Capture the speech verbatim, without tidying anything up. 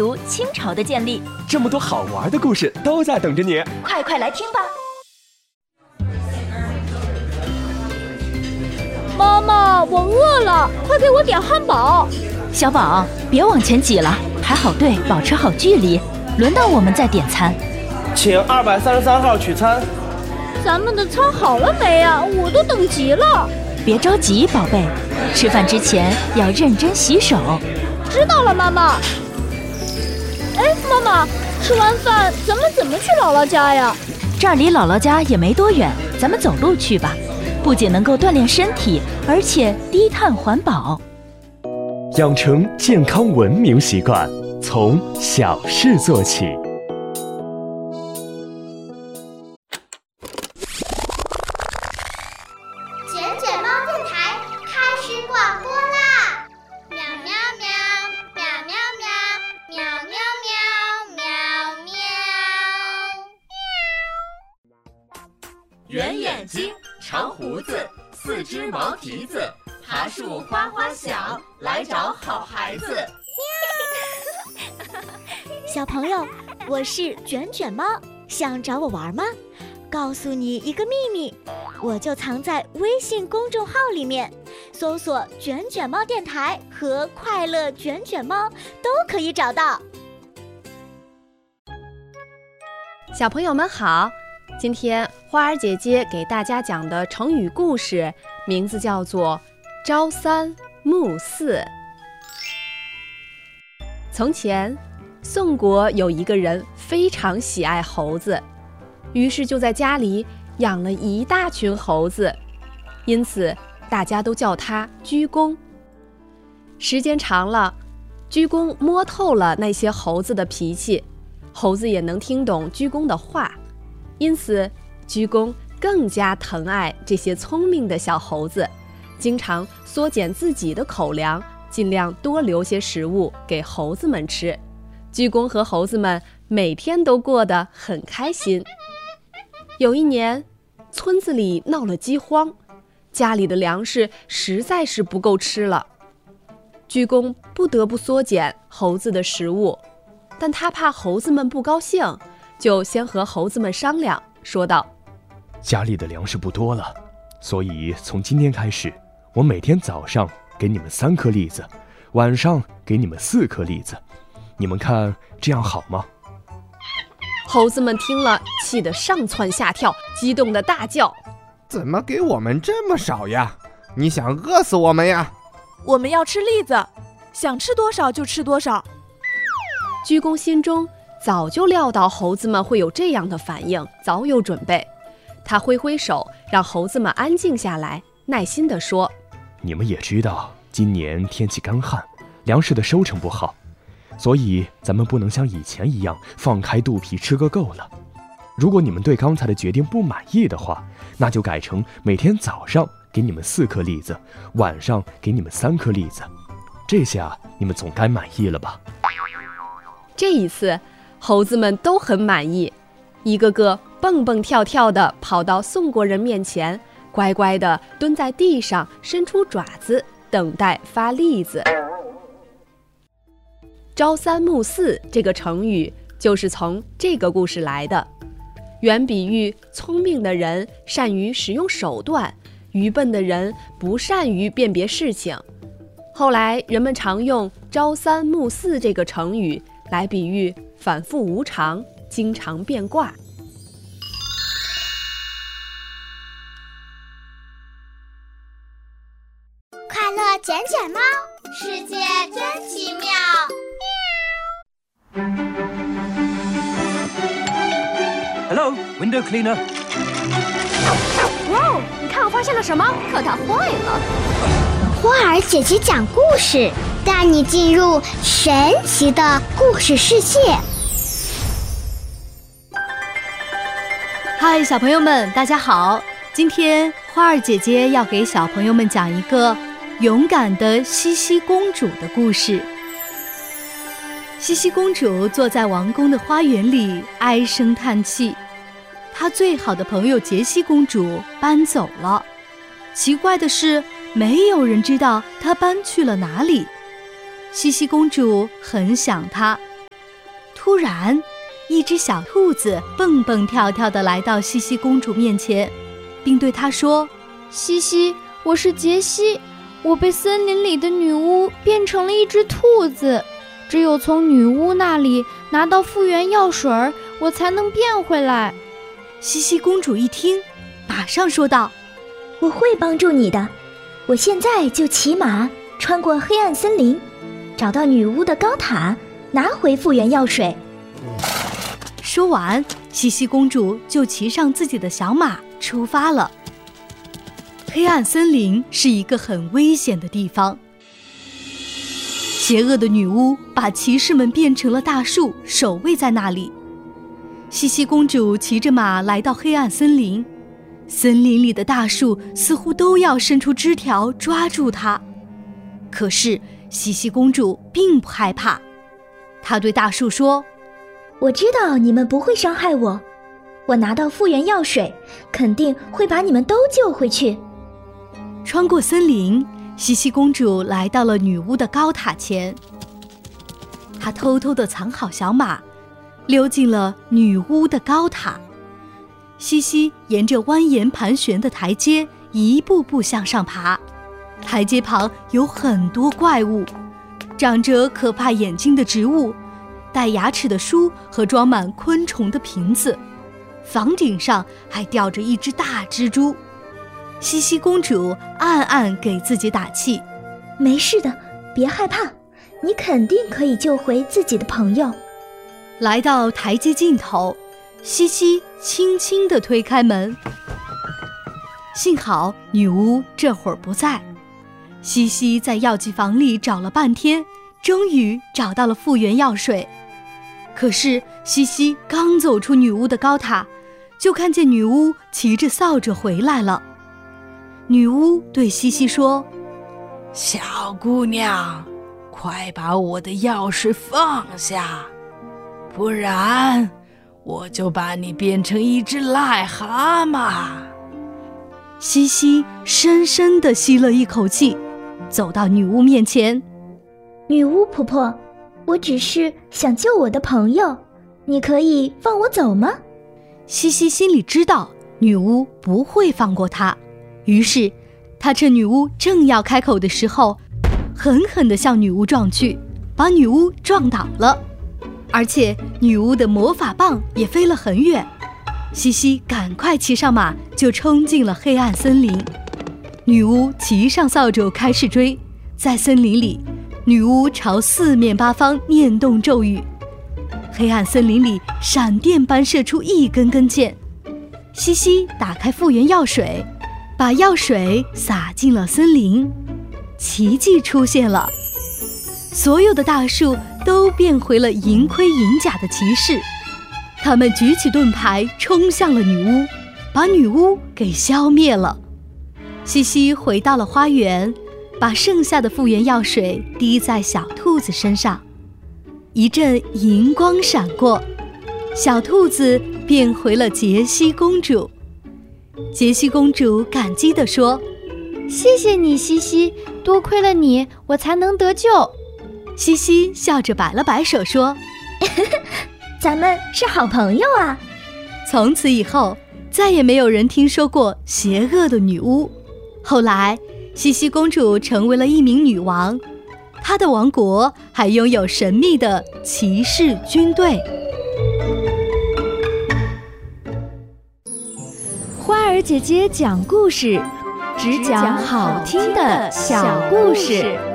读清朝的建立。 这么多好玩的故事都在等着你， 快快来听吧！ 妈妈，我饿了，快给我点汉堡。 小宝，别往前挤了，排好队，保持好距离，轮到我们再点餐。 请二百三十三号取餐。 咱们的餐好了没呀？我都等急了。 别着急，宝贝，吃饭之前要认真洗手。 知道了，妈妈。哎，妈妈，吃完饭咱们怎么去姥姥家呀？ 这儿离姥姥家也没多远，咱们走路去吧。不仅能够锻炼身体，而且低碳环保。 养成健康文明习惯，从小事做起。 卷卷猫电台开始广播啦！喵喵喵，喵喵喵，喵喵喵，喵喵。 圆眼睛，长胡子，四只毛蹄子，爬树花花响，来找好孩子。 小朋友，我是卷卷猫，想找我玩吗？告诉你一个秘密，我就藏在微信公众号里面，搜索卷卷猫电台和快乐卷卷猫都可以找到。 小朋友们好，今天花儿姐姐给大家讲的成语故事名字叫做朝三暮四。从前，宋国有一个人非常喜爱猴子，于是就在家里养了一大群猴子，因此大家都叫他鞠公。时间长了，鞠公摸透了那些猴子的脾气，猴子也能听懂鞠公的话，因此鞠公更加疼爱这些聪明的小猴子，经常缩减自己的口粮，尽量多留些食物给猴子们吃。鞠公和猴子们每天都过得很开心。有一年，村子里闹了饥荒，家里的粮食实在是不够吃了。鞠公不得不缩减猴子的食物，但他怕猴子们不高兴，就先和猴子们商量，说道： 家里的粮食不多了，所以从今天开始，我每天早上给你们三颗栗子，晚上给你们四颗栗子，你们看这样好吗？ 猴子们听了，气得上蹿下跳，激动地大叫： 怎么给我们这么少呀？你想饿死我们呀？ 我们要吃栗子，想吃多少就吃多少。 鞠公心中早就料到猴子们会有这样的反应，早有准备。他挥挥手，让猴子们安静下来，耐心地说： 你们也知道，今年天气干旱，粮食的收成不好，所以咱们不能像以前一样放开肚皮吃个够了。如果你们对刚才的决定不满意的话，那就改成每天早上给你们四颗栗子，晚上给你们三颗栗子，这下你们总该满意了吧？ 这一次，猴子们都很满意，一个个蹦蹦跳跳地跑到宋国人面前，乖乖地蹲在地上，伸出爪子，等待发栗子。朝三暮四这个成语就是从这个故事来的，原比喻聪明的人善于使用手段，愚笨的人不善于辨别事情。后来人们常用朝三暮四这个成语来比喻反复无常，经常变卦。 快乐卷卷猫，世界真奇妙。 Hello, window cleaner. 哇哦，你看我发现了什么？可它坏了。 花儿姐姐讲故事，带你进入神奇的故事世界。 嗨，小朋友们，大家好！今天花儿姐姐要给小朋友们讲一个勇敢的茜茜公主的故事。茜茜公主坐在王宫的花园里，唉声叹气。她最好的朋友杰西公主搬走了，奇怪的是，没有人知道她搬去了哪里。茜茜公主很想她， 突然，一只小兔子蹦蹦跳跳地来到西西公主面前，并对她说： 西西，我是杰西，我被森林里的女巫变成了一只兔子，只有从女巫那里拿到复原药水，我才能变回来。 西西公主一听，马上说道： 我会帮助你的，我现在就骑马穿过黑暗森林，找到女巫的高塔，拿回复原药水。 说完，西西公主就骑上自己的小马出发了。黑暗森林是一个很危险的地方，邪恶的女巫把骑士们变成了大树，守卫在那里。西西公主骑着马来到黑暗森林，森林里的大树似乎都要伸出枝条抓住她，可是西西公主并不害怕。她对大树说： 我知道你们不会伤害我，我拿到复原药水，肯定会把你们都救回去。 穿过森林，西西公主来到了女巫的高塔前。她偷偷地藏好小马，溜进了女巫的高塔。西西沿着蜿蜒盘旋的台阶一步步向上爬，台阶旁有很多怪物，长着可怕眼睛的植物，带牙齿的书和装满昆虫的瓶子，房顶上还吊着一只大蜘蛛。西西公主暗暗给自己打气： 没事的，别害怕，你肯定可以救回自己的朋友。 来到台阶尽头，西西轻轻地推开门，幸好女巫这会儿不在。西西在药剂房里找了半天，终于找到了复原药水。可是西西刚走出女巫的高塔，就看见女巫骑着扫帚回来了。女巫对西西说： 小姑娘，快把我的药水放下，不然我就把你变成一只癞蛤蟆。 西西深深地吸了一口气，走到女巫面前： 女巫婆婆，我只是想救我的朋友，你可以放我走吗？ 西西心里知道女巫不会放过她，于是她趁女巫正要开口的时候，狠狠地向女巫撞去，把女巫撞倒了。而且女巫的魔法棒也飞了很远。西西赶快骑上马，就冲进了黑暗森林。女巫骑上扫帚开始追，在森林里，女巫朝四面八方念动咒语，黑暗森林里闪电般射出一根根箭。西西打开复原药水，把药水洒进了森林，奇迹出现了，所有的大树都变回了银盔银甲的骑士，他们举起盾牌冲向了女巫，把女巫给消灭了。西西回到了花园，把剩下的复原药水滴在小兔子身上，一阵银光闪过，小兔子变回了杰西公主。杰西公主感激地说： 谢谢你，西西，多亏了你，我才能得救。 西西笑着摆了摆手说： 咱们是好朋友啊。 从此以后，再也没有人听说过邪恶的女巫。后来，西西公主成为了一名女王，她的王国还拥有神秘的骑士军队。 花儿姐姐讲故事，只讲好听的小故事。